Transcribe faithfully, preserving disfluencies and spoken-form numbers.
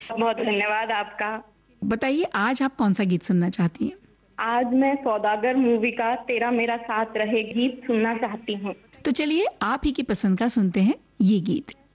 बहुत धन्यवाद आपका। बताइए आज आप कौन सा गीत सुनना चाहती हैं? आज मैं सौदागर मूवी का तेरा मेरा साथ रहे गीत सुनना चाहती हूँ। तो चलिए आप ही की पसंद का सुनते हैं ये गीत।